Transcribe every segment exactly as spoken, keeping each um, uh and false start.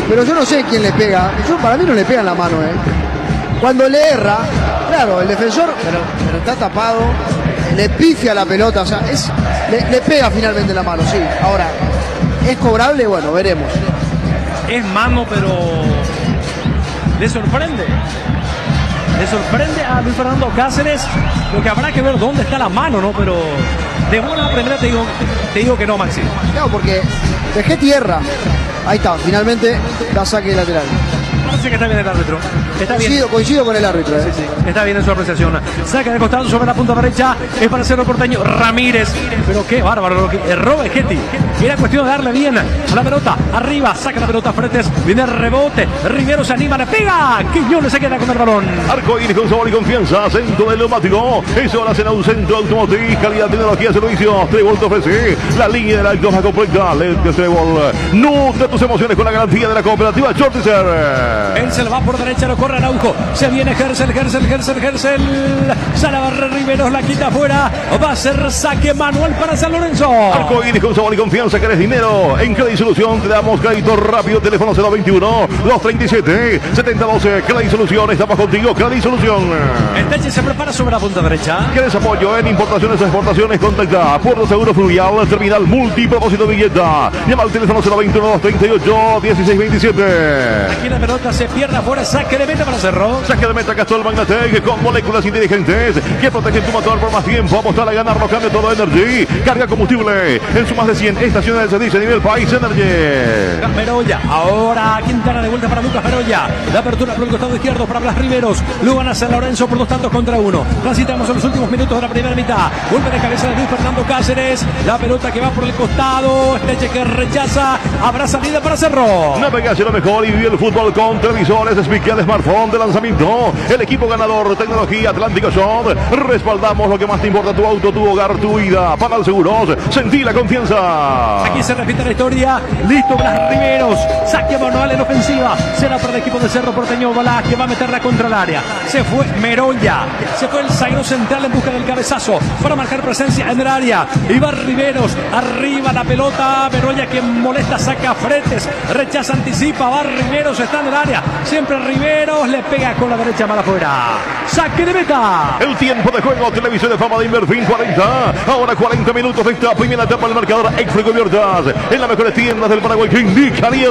pero yo no sé quién le pega. Yo, para mí no le pega en la mano, ¿eh? Cuando le erra, claro, el defensor, pero, pero está tapado, le pifia la pelota, o sea, es, le, le pega finalmente en la mano, sí. Ahora, ¿es cobrable? Bueno, veremos. Es mano, pero le sorprende. Le sorprende a Luis Fernando Cáceres, lo que habrá que ver dónde está la mano, ¿no? Pero de buena primera te digo, te digo que no, Maxi. Claro, porque dejé tierra. Ahí está, finalmente da saque lateral. Parece que está bien el árbitro. Está coincido, bien. coincido con el árbitro. ¿eh? Sí, sí. Está bien en su apreciación. Saca de costado sobre la punta derecha. Es para Cerro Porteño. Ramírez. Pero qué bárbaro lo que erró Vegetti. Era cuestión de darle bien a la pelota. Arriba. Saca la pelota Fretes. Viene el rebote. Rivero se anima. Le pega. Quiñones se queda con el balón. Arcoíris con sabor y confianza. Centro del neumático. Es horas en un centro automotriz. Calidad, tecnología, servicios. Trébol te ofrece la línea de la más completa. Lente Trébol. Nutre tus emociones con la garantía de la cooperativa Shortiser. Hersel va por derecha, lo corre Araujo. Se viene Hersel, Hersel, Hersel, Hersel. Salabarre Riveros la quita afuera. Va a ser saque manual para San Lorenzo. Arcoíris con sabor y confianza. ¿Querés dinero? En Credit Solución te damos crédito rápido. Teléfono cero veintiuno, doscientos treinta y siete, setenta doce. Credit Solución. Estamos contigo. Credit Solución. El Teche se prepara sobre la punta derecha. ¿Quieres apoyo en importaciones o exportaciones? Contacta Puerto Seguro Fluvial, Terminal Multipropósito Villeta. Llama al teléfono cero veintiuno, doscientos treinta y ocho, dieciséis veintisiete. Aquí la pelota se pierde afuera. Saque de meta para Cerro. Saque de meta Castrol Magnatec con moléculas inteligentes que protegen tu motor por más tiempo. Apostar a ganar no cambia todo Energy. Carga combustible en su más de cien estaciones de servicio a nivel país. Energy. Meroya. Ahora Quintana de vuelta para Lucas Meroya. La apertura por el costado izquierdo para Blas Riveros. Lo gana San Lorenzo por dos tantos contra uno. Transitamos en los últimos minutos de la primera mitad. Golpe de cabeza de Luis Fernando Cáceres. La pelota que va por el costado. Esteche que rechaza. Habrá salida para Cerro. Navega hacia lo mejor y vive el fútbol con televisores, speaker, smartphone de lanzamiento. El equipo ganador, tecnología Atlántico Shop. Respaldamos lo que más te importa, tu auto, tu hogar, tu vida. Panal Seguros, sentí la confianza. Aquí se repite la historia. Listo Blas Riveros. Saque manual en ofensiva. Será para el equipo de Cerro Porteño. Balá que va a meterla contra el área. Se fue Meroya. Se fue el zaguero central en busca del cabezazo para marcar presencia en el área. Y va Riveros. Arriba la pelota. Meroya que molesta, saca Fretes. Rechaza, anticipa. Va Riveros. Está en el área. Siempre Riveros. Le pega con la derecha mal afuera. Saque de meta. El tiempo de juego. Televisión de Fama de Inverfin cuarenta. Ahora cuarenta minutos de esta primera etapa del marcador. Extra cubiertas en las mejores tiendas del Paraguay que indica Ariel.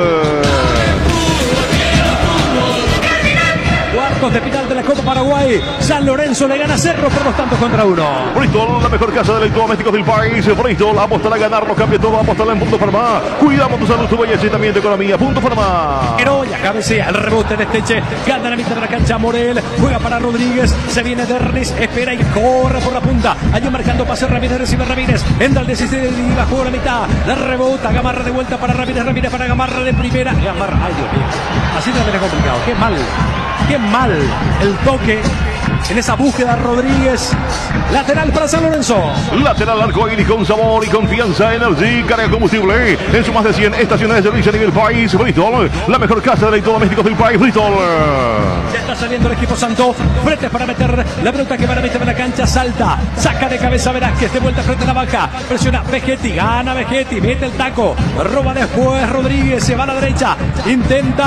Cuartos de final de la Copa Paraguay. San Lorenzo le gana a Cerro por dos tantos contra uno. Bristol, la mejor casa de electrodomésticos del país. Bristol, apostar a ganar, no cambia todo, apostar en Punto Farma. Cuidamos tu salud, tu belleza y también tu economía. Punto Farma. Heroya, cabecea, el rebote de Esteche. Gana la mitad de la cancha Morel. Juega para Rodríguez. Se viene Derlis. Espera y corre por la punta. Allí marcando pase Ramírez. Recibe Ramírez. Entra al dieciséis y bajó a la mitad. La rebota. Gamarra de vuelta para Ramírez. Ramírez para Gamarra de primera. Gamarra. Ay, Dios mío. Así también es complicado. Qué mal. Qué mal el toque en esa búsqueda Rodríguez. Lateral para San Lorenzo. Lateral Arcoíris con sabor y confianza. Energy, carga combustible en su más de cien estaciones de servicio a nivel país. Bristol, la mejor casa de electrodomésticos del país. Bristol. Ya está saliendo el equipo Santo. Frente para meter la pelota que va a la mitad de la cancha. Salta. Saca de cabeza Velázquez. De vuelta frente a la baja. Presiona Vegetti. Gana Vegetti. Mete el taco. Roba después Rodríguez. Se va a la derecha. Intenta.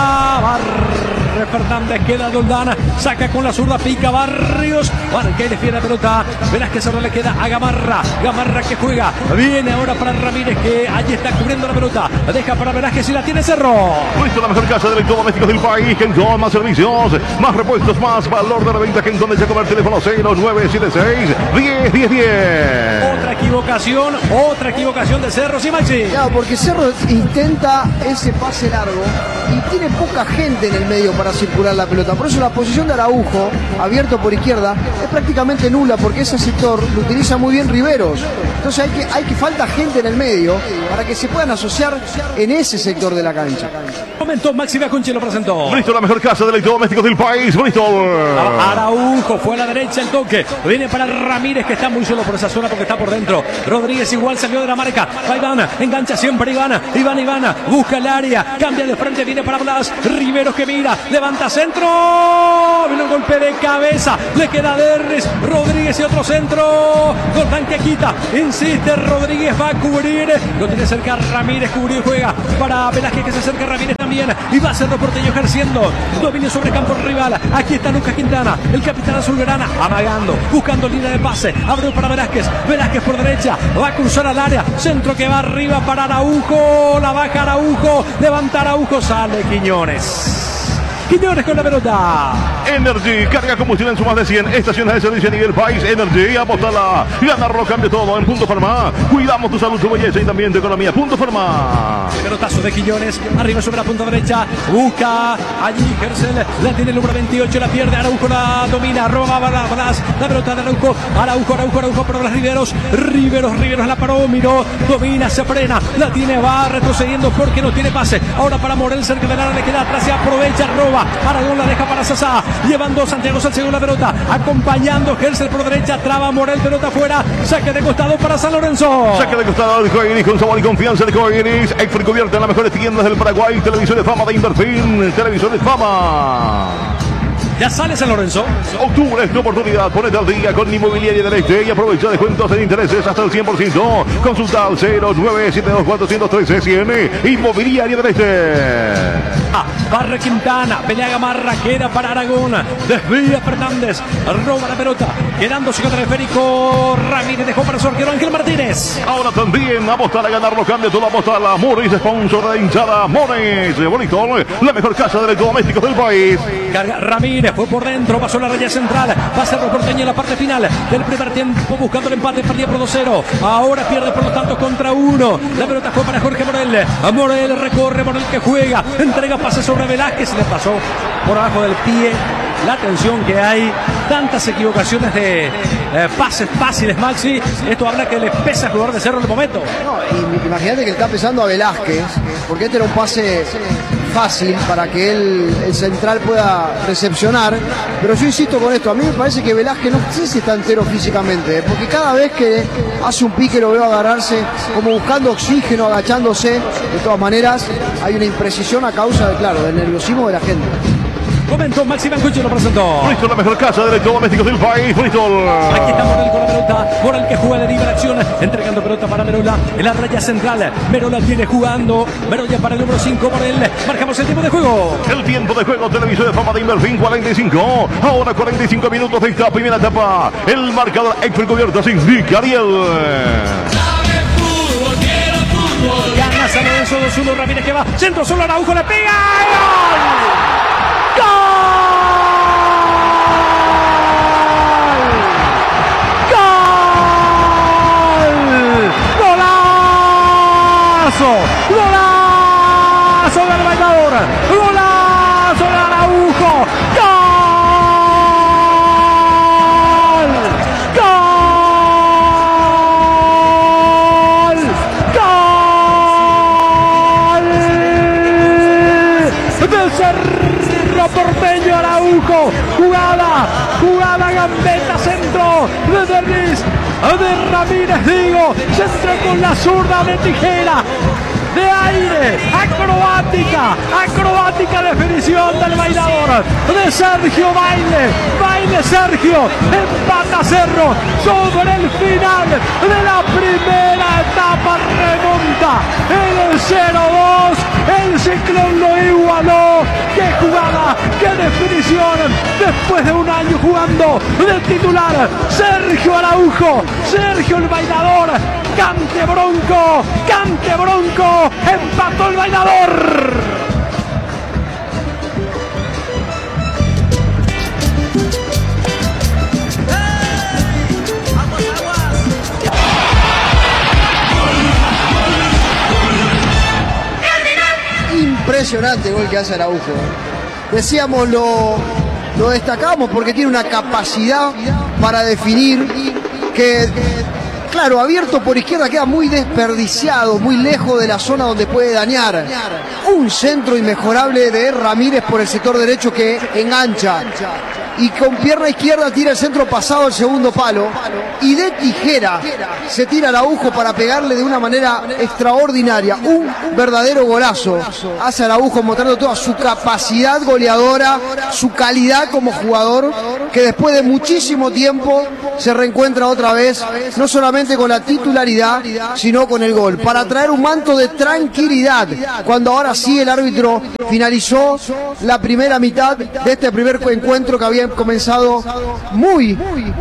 Barre Fernández. Queda Doldana. Saca con la zurda. Pica Barrios. Bueno, que le fiera la pelota. Velázquez ahora le queda a Gamarra. Gamarra que juega. Viene ahora para Ramírez que allí está cubriendo la pelota. La deja para Velázquez y la tiene Cerro. Listo, la mejor casa de electrodomésticos del país. Kenton, más servicios, más repuestos, más valor de la venta. Kenton de Jacob, teléfono cero nueve siete seis, diez diez diez. Otra equivocación, otra equivocación de Cerro, sí, Maxi. Claro, porque Cerro intenta ese pase largo y tiene poca gente en el medio para circular la pelota. Por eso la posición de Araujo, abierto por izquierda, es prácticamente nula porque ese sector lo utiliza muy bien Riveros. Entonces hay que, hay que falta gente en el medio para que se puedan asociar en ese sector de la cancha. Momento, Maxi Biaconchi lo presentó. Bristol, la mejor casa de electrodomésticos del país. Bristol. Araujo fue a la derecha el toque. Viene para Ramírez que está muy solo por esa zona porque está por dentro. Rodríguez igual salió de la marca. Va Ivana, engancha siempre Ivana. Ivana, Ivana, busca el área. Cambia de frente, viene para Blas. Riveros que mira, levanta centro. Viene un golpe de cabeza. Le queda Derris. Rodríguez y otro centro. Gordán que quita. Insiste Rodríguez, va a cubrir. Lo tiene cerca Ramírez, cubrió y juega para Velázquez que se acerca Ramírez. también. Y va a ser Porteño ejerciendo dominio sobre campo rival. Aquí está Lucas Quintana, el capitán azulgrana, amagando, buscando línea de pase. Abrió para Velázquez. Velázquez por derecha. Va a cruzar al área. Centro que va arriba para Araujo. La baja Araujo. Levanta Araujo. Sale Quiñones. Quiñones con la pelota. Energy, carga combustible en su más de cien estaciones de servicio a nivel país. Energy, apostala, ganarlo, cambia todo en Punto Farma. Cuidamos tu salud, tu belleza y también tu economía. Punto Farma. Pelotazo de Quiñones, arriba sobre la punta derecha. Busca allí Gersel, la tiene el número veintiocho, la pierde Araujo, la domina, roba Blas, la pelota de Araujo. Araujo, Araujo, Araujo, pero los Riveros. Riveros, Riveros la paró, miró, domina, se frena, la tiene, va retrocediendo porque no tiene pase. Ahora para Morel, cerca del área, le queda atrás, se aprovecha, roba. Aragón la deja para Sasá, llevando Santiago Salcedo la pelota, acompañando Gersel por derecha, traba Morel, pelota afuera, saque de costado para San Lorenzo. Saque de costado del Coiris con sabor y confianza de Coiris. Exfri cubierta en las mejores tiendas del Paraguay. Televisores Fama de Inverfin. Televisores Fama. Ya sale San Lorenzo. Octubre es tu oportunidad. Ponete al día con Inmobiliaria del Este y aprovecha descuentos en intereses hasta el cien por ciento. Consulta al cero nueve siete dos cuatro uno tres cien. Inmobiliaria del Este. Ah, barra Quintana, pelea Gamarra, queda para Aragón. Desvía Fernández, roba la pelota. Quedándose con el esférico. Ramírez dejó para su arquero Ángel Martínez. Ahora también apostar a ganarlo. Cambia todo, apostar a Moris, sponsor de hinchada. Moris, bonito, la mejor casa de electrodomésticos del país. Carga Ramírez, fue por dentro, pasó la raya central. Va a ser los Porteños en la parte final del primer tiempo, buscando el empate, perdía por dos cero. Ahora pierde por lo tanto contra uno. La pelota fue para Jorge Morel. Morel recorre, Morel que juega, entrega pase sobre Velázquez, le pasó por abajo del pie. La atención que hay, tantas equivocaciones de eh, pases fáciles, Maxi. Esto habla que le pesa al jugador de Cerro en el momento. No, y imagínate que está pesando a Velázquez, porque este era un pase fácil para que él, el central, pueda recepcionar. Pero yo insisto con esto, a mí me parece que Velázquez no sé si está entero físicamente, porque cada vez que hace un pique lo veo agarrarse como buscando oxígeno, agachándose. De todas maneras, hay una imprecisión a causa de, claro, del nerviosismo de la gente. Comentó Maxi Mancucci, lo presentó. Bristol, la mejor casa de electrodomésticos del país. Bristol. Aquí está Morel con la pelota. Morel que juega de libre acción, entregando pelota para Merola en la raya central. Merola tiene jugando. Merola para el número cinco. Morel. Marcamos el tiempo de juego. El tiempo de juego, Televisor de Fama de Inverfin, cuarenta y cinco. Ahora cuarenta y cinco minutos de esta primera etapa. El marcador Exfri cubierto sin Nick Ariel. Gana San Lorenzo dos uno. Ramírez que va. Centro solo, Araujo le pega. ¡Gol! ¡Golazo del Bailador! ¡Golazo de Araujo! ¡Gol! ¡Gol! ¡Gol! Del Cerro Porteño, Araujo. Jugada, jugada, gambeta, centro de Derlis. De Ramírez, digo, centro con la zurda de tijera, de aire, acrobática, acrobática definición del Bailador, de Sergio Baile, Baile Sergio, empata Cerro sobre el final de la primera etapa, remonta el cero dos, el Ciclón lo igualó. ¡Qué jugada! ¡Qué definición! Después de un año jugando de titular, Sergio Araujo, Sergio el Bailador, cante Bronco, cante Bronco, empató el Bailador. Impresionante gol que hace Araujo. Decíamos, lo, lo destacamos porque tiene una capacidad para definir que, claro, abierto por izquierda queda muy desperdiciado, muy lejos de la zona donde puede dañar. Un centro inmejorable de Ramírez por el sector derecho que engancha. Y con pierna izquierda tira el centro pasado al segundo palo. Y de tijera se tira Araujo para pegarle de una manera extraordinaria. Un verdadero golazo hace Araujo, mostrando toda su capacidad goleadora, su calidad como jugador, que después de muchísimo tiempo se reencuentra otra vez, no solamente con la titularidad, sino con el gol, para traer un manto de tranquilidad, cuando ahora sí el árbitro finalizó la primera mitad de este primer encuentro que había comenzado muy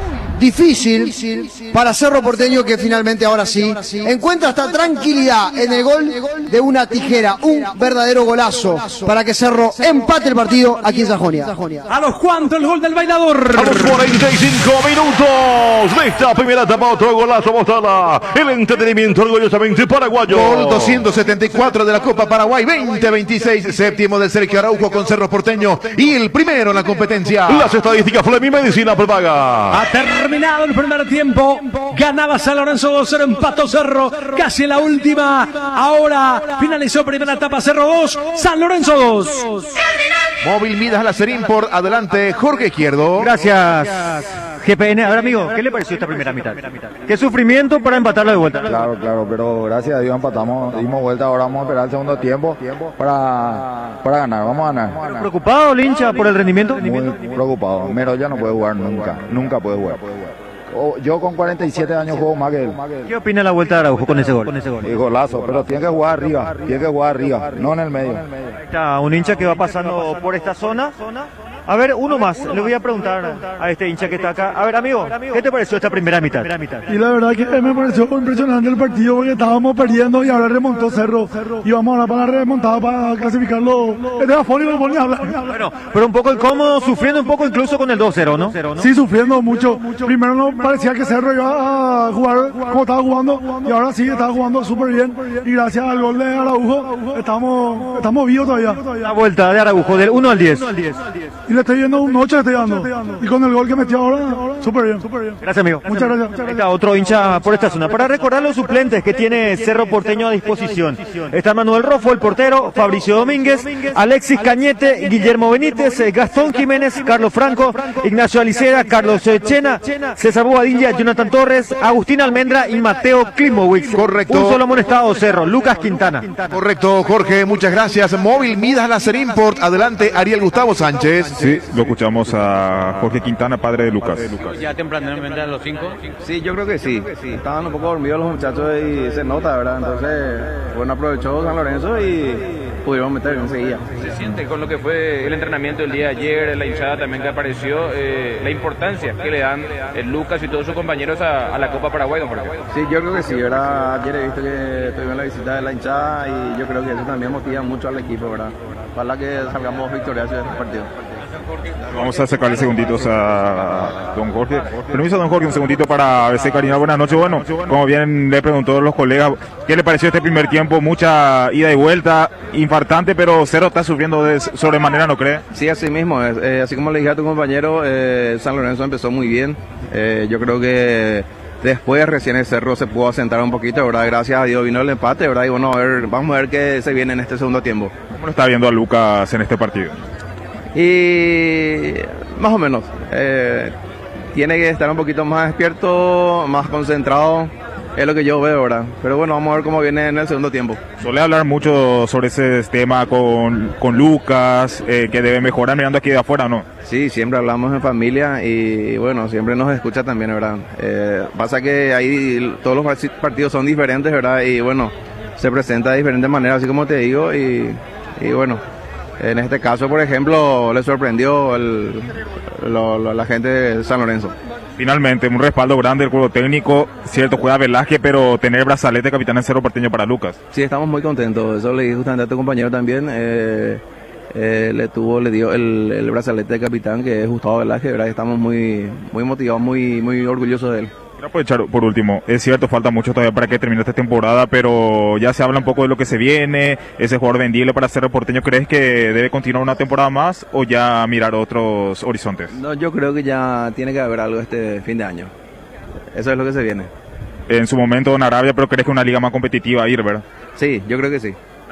difícil para Cerro Porteño, que finalmente ahora sí encuentra esta tranquilidad en el gol de una tijera, un verdadero golazo para que Cerro empate el partido aquí en Sajonia. ¿A los cuantos el gol del bailador? A los cuarenta y cinco minutos de esta primera etapa, otro golazo mostrada. El entretenimiento orgullosamente paraguayo. Gol doscientos setenta y cuatro de la Copa Paraguay veinte veintiséis, séptimo de Sergio Araujo con Cerro Porteño y el primero en la competencia. Las estadísticas Fleming Medicina prepaga. Ha terminado el primer tiempo. Ganaba San Lorenzo dos cero, empató Cerro casi en la última. Ahora finalizó primera etapa, Cerro dos, San Lorenzo dos. Móvil Midas Lacerín por adelante, Jorge Izquierdo. Gracias, G P N. A ver, amigo, ¿qué le pareció esta primera mitad? Qué sufrimiento para empatarlo de vuelta. Claro, claro, pero gracias a Dios empatamos, dimos vuelta, ahora vamos a esperar el segundo tiempo para, para ganar, vamos a ganar. ¿Preocupado el hincha por el rendimiento? Muy preocupado, Mero ya no puede jugar nunca, nunca puede jugar. Yo con cuarenta y siete años juego más que él. ¿Qué opina la vuelta de Araujo con ese gol? Y golazo, pero tiene que jugar arriba, tiene que jugar arriba, no en el medio. Está un hincha que va pasando por esta zona. A ver, uno más, le voy a preguntar a este hincha que está acá. A ver, amigo, ¿qué te pareció esta primera mitad? Y la verdad que me pareció impresionante el partido, porque estábamos perdiendo y ahora remontó Cerro. Y vamos ahora para la remontada para clasificarlo. Es de afónico, no pone a hablar. Bueno, pero un poco incómodo, sufriendo un poco incluso con el dos cero, ¿no? Sí, sufriendo mucho. Primero no parecía que Cerro iba a jugar como estaba jugando, y ahora sí estaba jugando súper bien. Y gracias al gol de Araujo, estamos, estamos vivos todavía. La vuelta de Araujo, del uno al diez. Y le estoy viendo un ocho, le estoy dando. Y con el gol que metió ahora, súper bien. Gracias, amigo. Muchas gracias. Ahí está otro hincha por esta zona. Para recordar los suplentes que tiene Cerro Porteño a disposición. Está Manuel Roffo, el portero, Fabricio Domínguez, Alexis Cañete, Guillermo Benítez, Gastón Jiménez, Carlos Franco, Ignacio Alicera, Carlos Chena, César Bobadilla, Jonathan Torres, Agustín Almendra y Mateo Klimowicz. Correcto. Un solo amonestado, Cerro, Lucas Quintana. Correcto, Jorge, muchas gracias. Móvil Midas Lacerín por adelante, Ariel Gustavo Sánchez. Sí, lo escuchamos a Jorge Quintana, padre de Lucas. ¿Ya tempranamente a los cinco? Sí, yo creo que sí. Estaban un poco dormidos los muchachos y se nota, ¿verdad? Entonces, bueno, aprovechó San Lorenzo y pudieron meter enseguida. ¿Se siente con lo que fue el entrenamiento del día de ayer, la hinchada también que apareció, eh, la importancia que le dan el Lucas y todos sus compañeros a, a la Copa Paraguay, don Jorge? Sí, yo creo que sí, ¿verdad? Ayer he visto que tuvimos la visita de la hinchada y yo creo que eso también motiva mucho al equipo, ¿verdad? Ojalá que salgamos victoriosos de este partido. Vamos a sacarle segunditos a don Jorge. Permiso, don Jorge, un segundito para A B C Karina. Buenas noches. Bueno, como bien le preguntó a los colegas, ¿qué le pareció este primer tiempo? Mucha ida y vuelta, infartante, pero Cerro está sufriendo de sobremanera, ¿no cree? Sí, así mismo. Eh, así como le dije a tu compañero, eh, San Lorenzo empezó muy bien. Eh, yo creo que después recién el Cerro se pudo asentar un poquito, ¿verdad? Gracias a Dios vino el empate, ¿verdad? Y bueno, a ver, vamos a ver qué se viene en este segundo tiempo. ¿Cómo lo está viendo a Lucas en este partido? Y más o menos, eh, tiene que estar un poquito más despierto, más concentrado, es lo que yo veo ahora. Pero bueno, vamos a ver cómo viene en el segundo tiempo. Suele hablar mucho sobre ese tema con, con Lucas, eh, que debe mejorar mirando aquí de afuera, ¿no? Sí, siempre hablamos en familia y bueno, siempre nos escucha también, ¿verdad? Eh, pasa que ahí todos los partidos son diferentes, ¿verdad? Y bueno, se presenta de diferentes maneras, así como te digo, y, y bueno. En este caso, por ejemplo, le sorprendió el, lo, lo, la gente de San Lorenzo. Finalmente, un respaldo grande del cuerpo técnico, cierto, juega Velázquez, pero tener el brazalete de capitán en Cerro Porteño para Lucas. Sí, estamos muy contentos, eso le dije justamente a tu compañero también, eh, eh, le tuvo, le dio el, el brazalete de capitán, que es Gustavo Velázquez, ¿verdad? Estamos muy, muy motivados, muy, muy orgullosos de él. Quiero aprovechar por último, es cierto, falta mucho todavía para que termine esta temporada, pero ya se habla un poco de lo que se viene, ese jugador vendible para Cerro Porteño. ¿Crees que debe continuar una temporada más o ya mirar otros horizontes? No, yo creo que ya tiene que haber algo este fin de año, eso es lo que se viene. En su momento en Arabia, pero ¿crees que una liga más competitiva ir, verdad? Sí, yo creo que sí.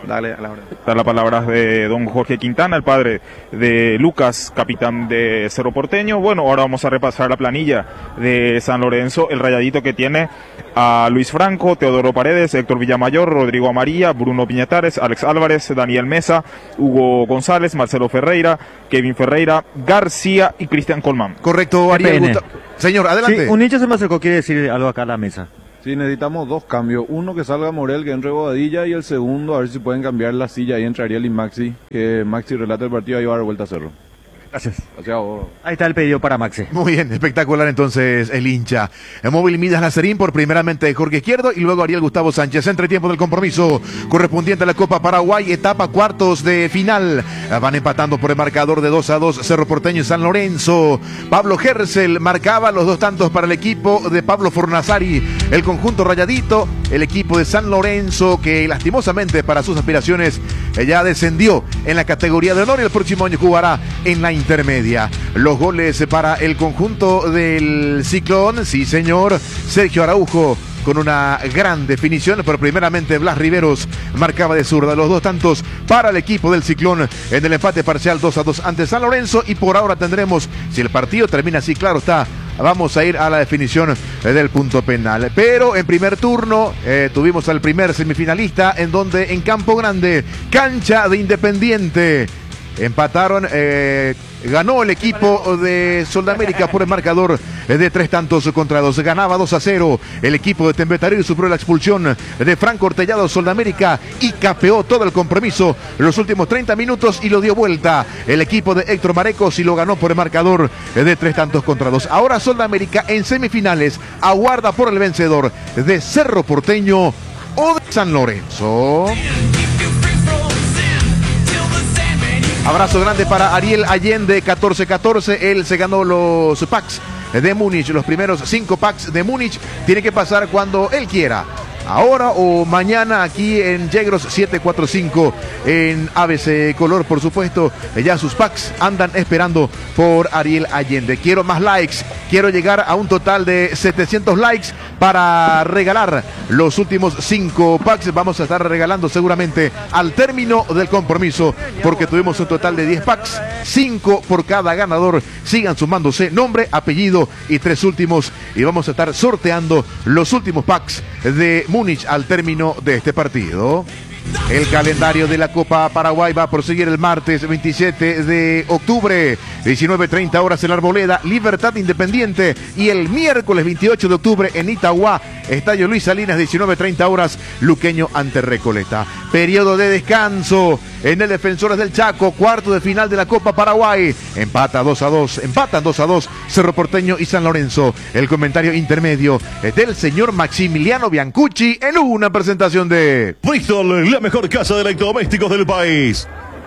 Dale, a la hora. Están las palabras de don Jorge Quintana, el padre de Lucas, capitán de Cerro Porteño. Bueno, ahora vamos a repasar la planilla de San Lorenzo, el rayadito que tiene a Luis Franco, Teodoro Paredes, Héctor Villamayor, Rodrigo Amaría, Bruno Piñatares, Alex Álvarez, Daniel Mesa, Hugo González, Marcelo Ferreira, Kevin Ferreira, García y Cristian Colmán. Correcto, Ariel. Gusta... Señor, adelante. Sí, un hincha se me acercó, quiere decir algo acá a la mesa. Sí, necesitamos dos cambios. Uno que salga Morel, que entre Bobadilla, y el segundo, a ver si pueden cambiar la silla ahí entre Ariel y Maxi, que Maxi relate el partido y va a dar vuelta a Cerro. Gracias. Gracias a vos. Ahí está el pedido para Maxi. Muy bien, espectacular entonces el hincha. En móvil Midas Nazarín por primeramente Jorge Izquierdo y luego Ariel Gustavo Sánchez. Entretiempo del compromiso correspondiente a la Copa Paraguay, etapa cuartos de final. Van empatando por el marcador de dos a dos Cerro Porteño y San Lorenzo. Pablo Gersel marcaba los dos tantos para el equipo de Pablo Fornazari. El conjunto rayadito, el equipo de San Lorenzo, que lastimosamente para sus aspiraciones ya descendió en la categoría de honor y el próximo año jugará en la intermedia. Los goles para el conjunto del Ciclón, sí señor, Sergio Araujo con una gran definición, pero primeramente Blas Riveros marcaba de zurda los dos tantos para el equipo del Ciclón en el empate parcial dos a dos ante San Lorenzo, y por ahora tendremos, si el partido termina así, claro está, vamos a ir a la definición del punto penal. Pero en primer turno eh, tuvimos al primer semifinalista, en donde en Campo Grande, cancha de Independiente, empataron, eh, ganó el equipo de Soldamérica por el marcador de tres tantos contra dos. Ganaba dos a cero el equipo de Tembetario y sufrió la expulsión de Franco Ortellado. Soldamérica y capeó todo el compromiso los últimos treinta minutos y lo dio vuelta el equipo de Héctor Marecos y lo ganó por el marcador de tres tantos contra dos. Ahora Soldamérica en semifinales aguarda por el vencedor de Cerro Porteño o de San Lorenzo. Abrazo grande para Ariel Allende, catorce catorce. Él se ganó los packs de Múnich, los primeros cinco packs de Múnich. Tiene que pasar cuando él quiera, ahora o mañana, aquí en Yegros siete cuatro cinco en A B C Color, por supuesto. Ya sus packs andan esperando por Ariel Allende. Quiero más likes, quiero llegar a un total de setecientos likes para regalar los últimos cinco packs. Vamos a estar regalando seguramente al término del compromiso, porque tuvimos un total de diez packs, cinco por cada ganador. Sigan sumándose nombre, apellido y tres últimos, y vamos a estar sorteando los últimos packs de Múnich al término de este partido. El calendario de la Copa Paraguay va a proseguir el martes veintisiete de octubre, diecinueve treinta horas en la Arboleda, Libertad Independiente, y el miércoles veintiocho de octubre en Itagua, Estadio Luis Salinas, diecinueve treinta horas, Luqueño ante Recoleta. Periodo de descanso en el Defensores del Chaco, cuarto de final de la Copa Paraguay. Empata dos a dos, empatan dos a dos Cerro Porteño y San Lorenzo. El comentario intermedio es del señor Maximiliano Biancucci en una presentación de Bristol, la mejor casa de electrodomésticos del país.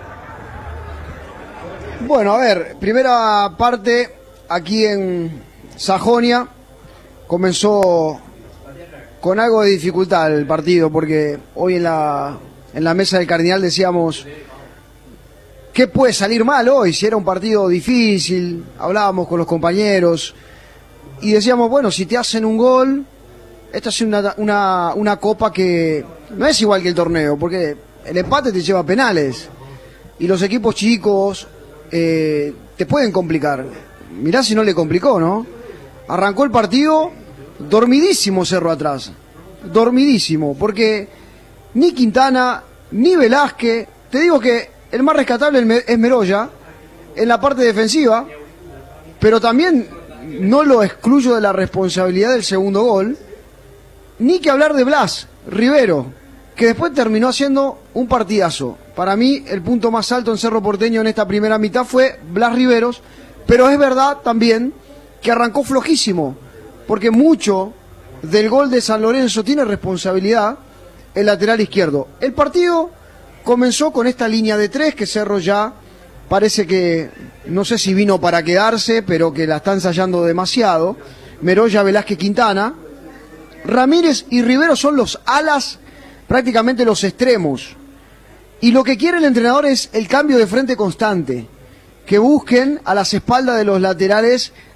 Bueno, a ver, primera parte aquí en Sajonia. Comenzó con algo de dificultad el partido, porque hoy en la, en la mesa del Cardinal decíamos, ¿qué puede salir mal hoy? Si era un partido difícil, hablábamos con los compañeros y decíamos, bueno, si te hacen un gol, esta es una, una, una copa que no es igual que el torneo, porque el empate te lleva a penales y los equipos chicos eh, te pueden complicar. Mirá si no le complicó, ¿no? Arrancó el partido dormidísimo Cerro atrás, dormidísimo, porque ni Quintana, ni Velázquez, te digo que el más rescatable es Meroya en la parte defensiva, pero también no lo excluyo de la responsabilidad del segundo gol, ni que hablar de Blas Rivero, que después terminó haciendo un partidazo. Para mí el punto más alto en Cerro Porteño en esta primera mitad fue Blas Riveros, pero es verdad también que arrancó flojísimo, porque mucho del gol de San Lorenzo tiene responsabilidad el lateral izquierdo. El partido comenzó con esta línea de tres que Cerro ya parece que, no sé si vino para quedarse, pero que la está ensayando demasiado. Meroya, Velázquez, Quintana. Ramírez y Rivero son los alas, prácticamente los extremos. Y lo que quiere el entrenador es el cambio de frente constante, que busquen a las espaldas de los laterales